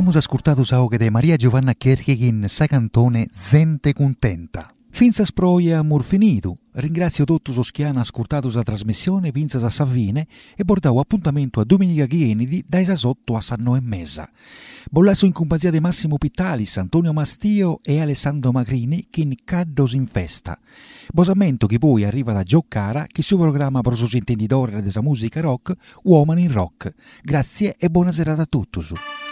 Abbiamo ascoltato Saoche de Maria Giovanna Kerkegin sa cantone Zente Contenta. Finza sproia amor finito. Ringrazio tutti os che hanno ascoltato la trasmissione Pinza a Savine e portavo appuntamento a domenica Chienidi dai 18 a 9:30. Bollasso in compagnia di Massimo Pittalis, Antonio Mastio e Alessandro Magrini che in caddos in festa. Bosamento che poi arriva da Giocara che su programma per i intenditori della musica rock Woman in Rock. Grazie e buona serata a tutti.